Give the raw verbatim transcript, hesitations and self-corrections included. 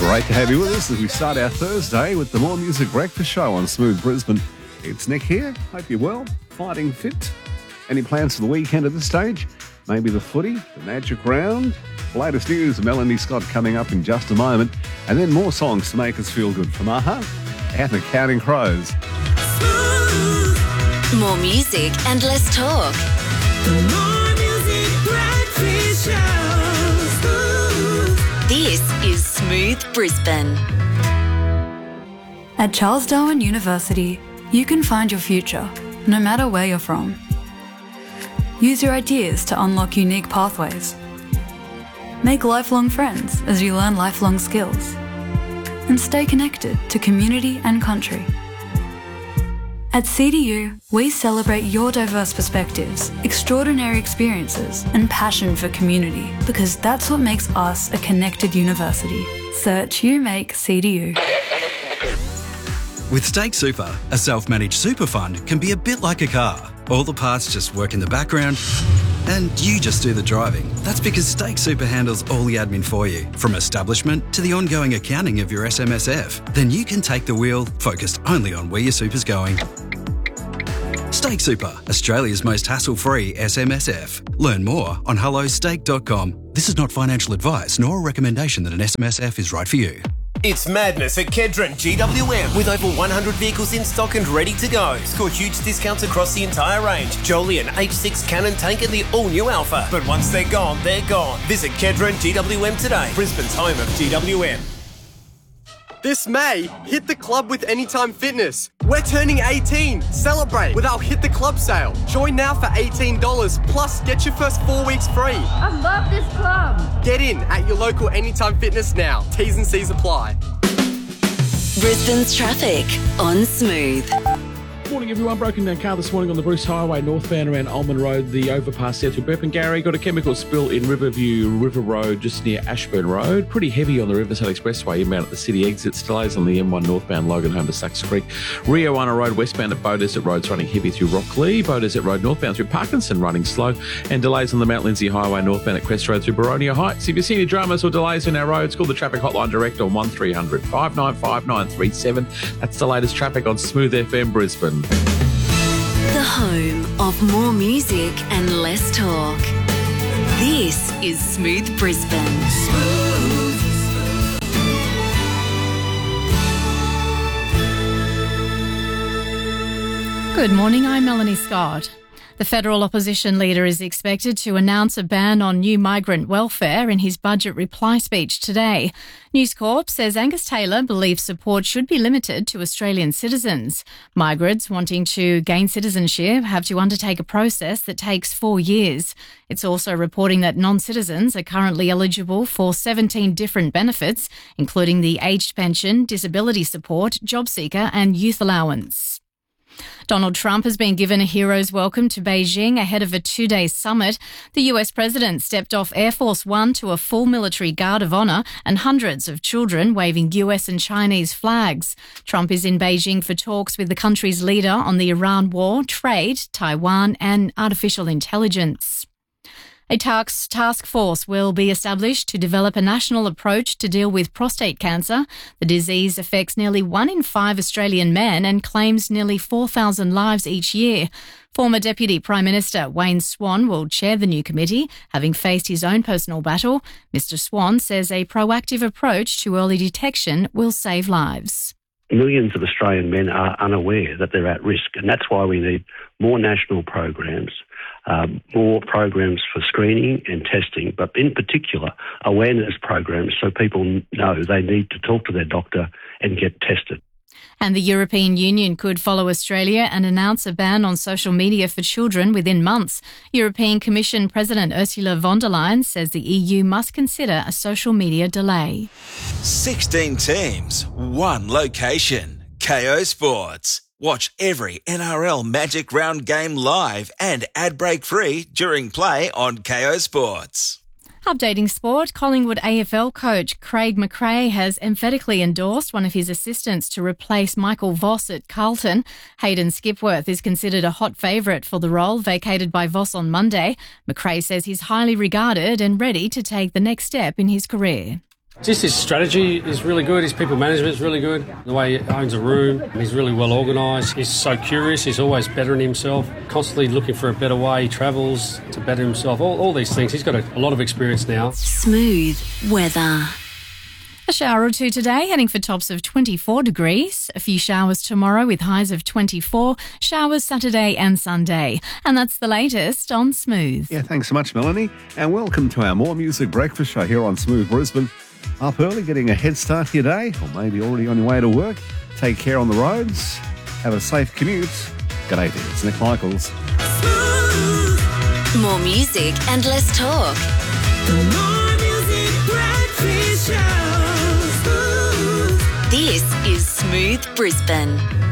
Great to have you with us as we start our Thursday with the More Music Breakfast Show on Smooth Brisbane. It's Nick here. Hope you're well, fighting fit. Any plans for the weekend at this stage? Maybe the footy, the magic round. The latest news, Melanie Scott coming up in just a moment. And then more songs to make us feel good from Aha and the Counting Crows. More music and less talk. The More Music Breakfast Show. Smooth. This is Smooth Brisbane. At Charles Darwin University, you can find your future, no matter where you're from. Use your ideas to unlock unique pathways. Make lifelong friends as you learn lifelong skills. And stay connected to community and country. At C D U, we celebrate your diverse perspectives, extraordinary experiences, and passion for community, because that's what makes us a connected university. Search You Make C D U. With Stake Super, a self-managed super fund can be a bit like a car. All the parts just work in the background and you just do the driving. That's because Stake Super handles all the admin for you, from establishment to the ongoing accounting of your S M S F. Then you can take the wheel, focused only on where your super's going. Stake Super, Australia's most hassle-free S M S F. Learn more on hello stake dot com. This is not financial advice nor a recommendation that an S M S F is right for you. It's madness at Kedron G W M with over one hundred vehicles in stock and ready to go. Score huge discounts across the entire range. Joliet H six Cannon Tank and the all-new Alpha. But once they're gone, they're gone. Visit Kedron G W M today, Brisbane's home of G W M. This May, hit the club with Anytime Fitness. We're turning eighteen. Celebrate with our Hit the Club sale. Join now for eighteen dollars, plus get your first four weeks free. I love this club. Get in at your local Anytime Fitness now. T's and C's apply. Brisbane's traffic on Smooth. Morning everyone, broken down car this morning on the Bruce Highway northbound around Ulman Road, the overpass there through Burpengary. Got a chemical spill in Riverview River Road just near Ashburn Road. Pretty heavy on the Riverside Expressway inbound at the city exits. Delays on the M one northbound Logan home to Sucks Creek. Rio One Road westbound at Bow Desert Road's running heavy through Rockley. Bow Desert Road northbound through Parkinson running slow. And delays on the Mount Lindsay Highway northbound at Crest Road through Baronia Heights. If you see any dramas or delays in our roads, call the traffic hotline direct on one three hundred five nine five nine three seven. That's the latest traffic on Smooth F M Brisbane. The home of more music and less talk. This is Smooth Brisbane. Good morning, I'm Melanie Scott. The federal opposition leader is expected to announce a ban on new migrant welfare in his budget reply speech today. News Corp says Angus Taylor believes support should be limited to Australian citizens. Migrants wanting to gain citizenship have to undertake a process that takes four years. It's also reporting that non-citizens are currently eligible for seventeen different benefits, including the aged pension, disability support, job seeker and youth allowance. Donald Trump has been given a hero's welcome to Beijing ahead of a two-day summit. The U S president stepped off Air Force One to a full military guard of honour and hundreds of children waving U S and Chinese flags. Trump is in Beijing for talks with the country's leader on the Iran war, trade, Taiwan and artificial intelligence. A task, task force will be established to develop a national approach to deal with prostate cancer. The disease affects nearly one in five Australian men and claims nearly four thousand lives each year. Former Deputy Prime Minister Wayne Swan will chair the new committee, having faced his own personal battle. Mister Swan says a proactive approach to early detection will save lives. Millions of Australian men are unaware that they're at risk, and that's why we need more national programs, um, more programs for screening and testing, but in particular awareness programs so people know they need to talk to their doctor and get tested. And the European Union could follow Australia and announce a ban on social media for children within months. European Commission President Ursula von der Leyen says the E U must consider a social media delay. sixteen teams, one location. K O Sports. Watch every N R L Magic Round game live and ad break free during play on K O Sports. Updating sport, Collingwood A F L coach Craig McRae has emphatically endorsed one of his assistants to replace Michael Voss at Carlton. Hayden Skipworth is considered a hot favourite for the role, vacated by Voss on Monday. McRae says he's highly regarded and ready to take the next step in his career. Just his strategy is really good, his people management is really good, the way he owns a room, he's really well organised, he's so curious, he's always bettering himself, constantly looking for a better way, he travels to better himself, all, all these things. He's got a, a lot of experience now. Smooth weather. A shower or two today, heading for tops of twenty-four degrees. A few showers tomorrow with highs of twenty-four. Showers Saturday and Sunday. And that's the latest on Smooth. Yeah, thanks so much, Melanie. And welcome to our More Music Breakfast Show here on Smooth Brisbane. Up early, getting a head start to your day, or maybe already on your way to work. Take care on the roads. Have a safe commute. G'day there, it's Nick Michaels. More music and less talk. The More Music Breakfast Show. This is Smooth Brisbane.